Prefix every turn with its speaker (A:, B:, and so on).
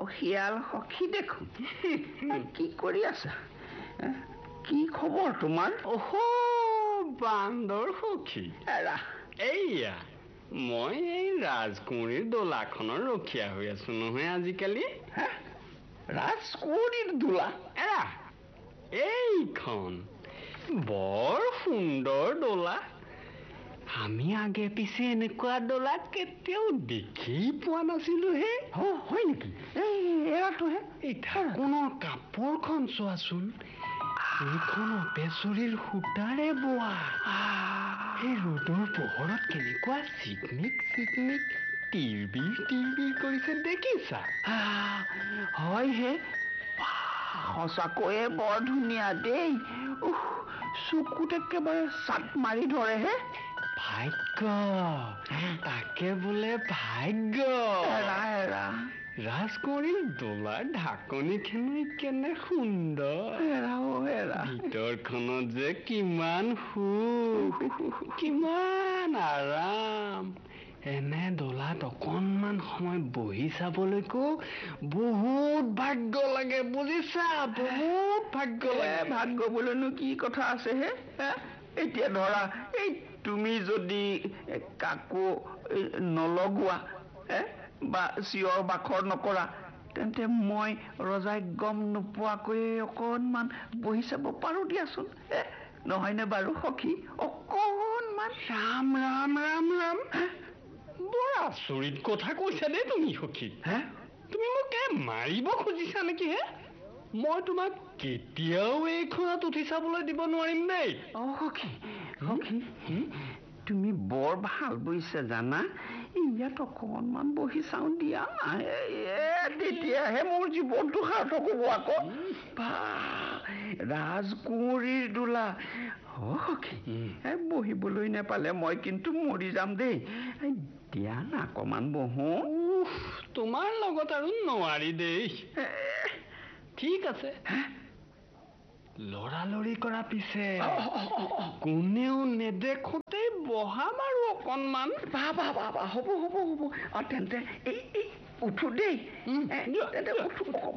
A: শিয়াল সখী দেখোন কি কৰি আছা কি খবৰ তোমাৰ
B: বান্দৰ সখী
A: এৰা
B: এইয়া মই এই ৰাজকুঁৱৰীৰ দোলাখনৰ ৰখীয়া হৈ আছো নহয় আজিকালি
A: ৰাজকুঁৱৰীৰ দোলা
B: এৰা এইখন বৰ সুন্দৰ দোলা আমি আগে পিছে এনেকুৱা দোলা কেতিয়াও দেখি পোৱা নাছিলো হে
A: হয় নেকি এৰাটোহে
B: এই ঢাকোনৰ কাপোৰখন চোৱাচোন এইখন অপেচৰীৰ সূতাৰে বোৱা এই ৰ'দৰ পোহৰত কেনেকুৱা চিকমিক চিকমিক টিৰবিৰ কৰিছে দেখিছা
A: হয় হে সঁচাকৈয়ে বৰ ধুনীয়া দেই চকুত একেবাৰে চাট মাৰি ধৰে হে
B: ভাগ্য তাকে বোলে ভাগ্য
A: এৰা
B: ৰাজকুঁৱৰীৰ দোলাৰ ঢাকনিখনো কেনে সুন্দৰ ভিতৰখনত যে কিমান সুখ কিমান আৰাম এনে দোলাত অকণমান সময় বহি চাবলৈকো বহুত ভাগ্য লাগে বুজিছা বহুত ভাগ্য লাগে
A: ভাগ্য বোলেনো কি কথা আছে হে এতিয়া ধৰা এই তুমি যদি কাকো নলগোৱা বা চিঞৰ বাখৰ নকৰা তেন্তে মই ৰজাই গম নোপোৱাকৈ অকণমান বহি চাব পাৰো দিয়াচোন নহয়নে বাৰু সখী অকণমান
B: ৰাম ৰাম ৰাম ৰাম বৰ আচৰিত কথা কৈছা দেই তুমি সখী তুমি মোক মাৰিব খুজিছা নেকি মই তোমাক কেতিয়াও এইখনত উঠি চাবলৈ দিব নোৱাৰিম দেই
A: সখী তুমি বৰ ভাল বৈছা জানা ইয়াত অকণমান বহি চাওঁ দিয়া তেতিয়াহে মোৰ জীৱনটো সাৰ্থক হ'ব আকৌ ৰাজকুঁৱৰীৰ দোলা সখী বহিবলৈ নেপালে মই কিন্তু মৰি যাম দেই দিয়া না অকণমান বহো
B: তোমাৰ লগত আৰু নোৱাৰি দেই ঠিক আছে লৰালৰি কৰা পিছে কোনেও নেদেখোতেই বহাম আৰু অকণমান
A: হ'ব তেন্তে এই উঠো দেই